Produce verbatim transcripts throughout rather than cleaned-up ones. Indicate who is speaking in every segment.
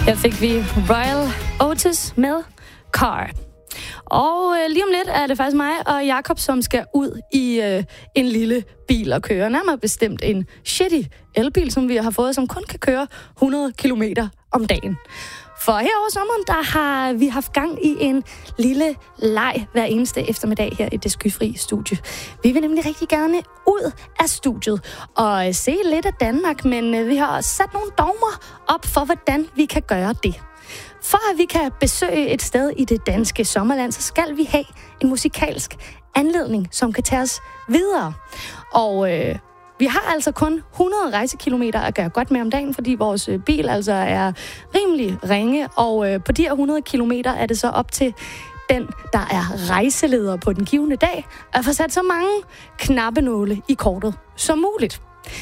Speaker 1: Her fik vi Royal Otis med Car. Og øh, lige om lidt er det faktisk mig og Jakob, som skal ud i øh, en lille bil og køre. Nærmere bestemt en shitty elbil, som vi har fået, som kun kan køre hundrede kilometer om dagen. For her over sommeren, der har vi haft gang i en lille leg hver eneste eftermiddag her i det skyfri studie. Vi vil nemlig rigtig gerne ud af studiet og se lidt af Danmark, men vi har også sat nogle dogmer op for, hvordan vi kan gøre det. For at vi kan besøge et sted i det danske sommerland, så skal vi have en musikalsk anledning, som kan tage os videre. Og øh, vi har altså kun hundrede rejsekilometer at gøre godt med om dagen, fordi vores bil altså er rimelig ringe, og øh, på de her hundrede kilometer er det så op til den, der er rejseleder på den givne dag, at få sat så mange knappenåle i kortet som muligt.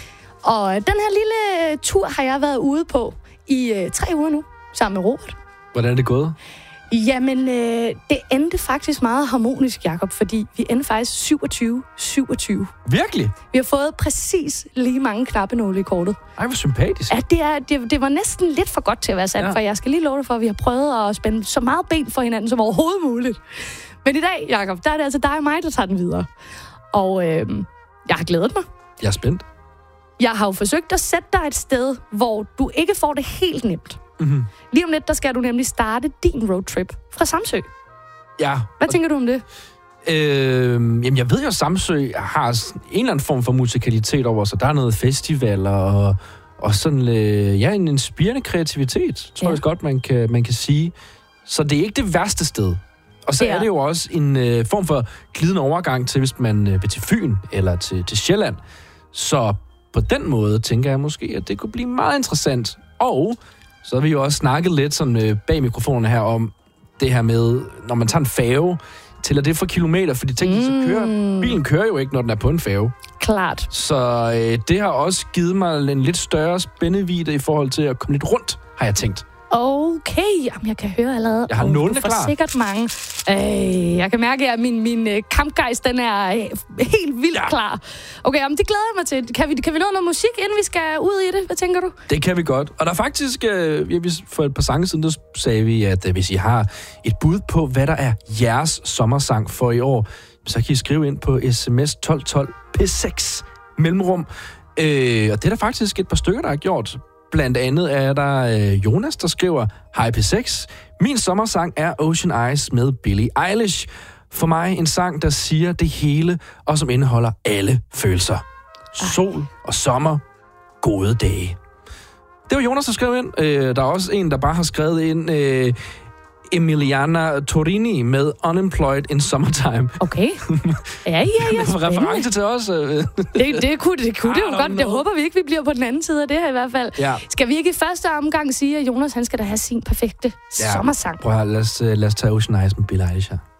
Speaker 1: Og den her lille tur har jeg været ude på i øh, tre uger nu, sammen med Robert.
Speaker 2: Hvordan er det gået?
Speaker 1: Jamen, øh, det endte faktisk meget harmonisk, Jakob, fordi vi endte faktisk syvogtyve syvogtyve.
Speaker 2: Virkelig?
Speaker 1: Vi har fået præcis lige mange knappenåle i kortet.
Speaker 2: Ej, hvor sympatisk.
Speaker 1: Ja, det, er, det, det var næsten lidt for godt til at være sandt, ja. For jeg skal lige love dig for, at vi har prøvet at spænde så meget ben for hinanden som overhovedet muligt. Men i dag, Jakob, der er det altså dig og mig, der tager den videre. Og øh, jeg har glædet mig.
Speaker 2: Jeg er spændt.
Speaker 1: Jeg har jo forsøgt at sætte dig et sted, hvor du ikke får det helt nemt. Mm-hmm. Lige om lidt, der skal du nemlig starte din roadtrip fra Samsø.
Speaker 2: Ja.
Speaker 1: Hvad tænker du om det?
Speaker 2: Øh, jamen, jeg ved jo, at Samsø har en eller anden form for musikalitet over sig. Der er noget festival og, og sådan, øh, ja, en inspirerende kreativitet, tror ja. jeg godt, man kan, man kan sige. Så det er ikke det værste sted. Og så det er. er det jo også en øh, form for glidende overgang til, hvis man øh, vil til Fyn eller til, til Sjælland. Så på den måde tænker jeg måske, at det kunne blive meget interessant. Og så har vi jo også snakket lidt sådan, øh, bag mikrofonerne her om det her med, når man tager en færge, tæller det for kilometer, fordi teknisk mm. så kører bilen kører jo ikke, når den er på en færge.
Speaker 1: Klart.
Speaker 2: Så øh, det har også givet mig en lidt større spændvidde i forhold til at komme lidt rundt, har jeg tænkt.
Speaker 1: Okay, jamen jeg kan høre allerede.
Speaker 2: Jeg har nålene klar.
Speaker 1: Du får sikkert mange. Øh, jeg kan mærke, at min, min uh, kampgejst, den er uh, helt vildt ja. klar. Okay, jamen det glæder jeg mig til. Kan vi, kan vi nå noget musik, inden vi skal ud i det? Hvad tænker du?
Speaker 2: Det kan vi godt. Og der er faktisk, øh, ja, for et par sange siden, der sagde vi, at øh, hvis I har et bud på, hvad der er jeres sommersang for i år, så kan I skrive ind på sms tolv tolv P seks mellemrum. Øh, og det er der faktisk et par stykker, der har gjort. Blandt andet er der øh, Jonas, der skriver, hej P seks, min sommersang er Ocean Eyes med Billie Eilish. For mig en sang, der siger det hele, og som indeholder alle følelser. Sol og sommer, gode dage. Det var Jonas, der skrev ind. Øh, der er også en, der bare har skrevet ind, øh, Emiliana Torini med Unemployed in Summertime.
Speaker 1: Okay. Ja, ja, ja.
Speaker 2: Det var reference til os.
Speaker 1: det, det kunne det, kunne det jo godt. Det håber vi ikke, vi bliver på den anden side af det her i hvert fald. Ja. Skal vi ikke i første omgang sige, at Jonas han skal da have sin perfekte ja. sommersang?
Speaker 2: Prøv at lad os, lad os tage Ocean Eyes med Billie Eilish her.